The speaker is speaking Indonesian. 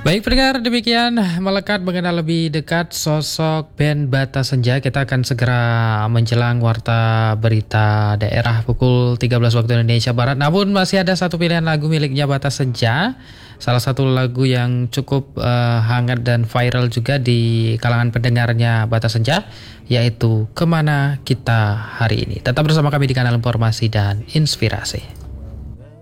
Baik pendengar, demikian melekat mengenal lebih dekat sosok band Bata Senja. Kita akan segera menjelang warta berita daerah pukul 13 waktu Indonesia Barat. Namun masih ada satu pilihan lagu miliknya Bata Senja. Salah satu lagu yang cukup hangat dan viral juga di kalangan pendengarnya Bata Senja, yaitu Kemana Kita Hari Ini. Tetap bersama kami di kanal Informasi dan Inspirasi.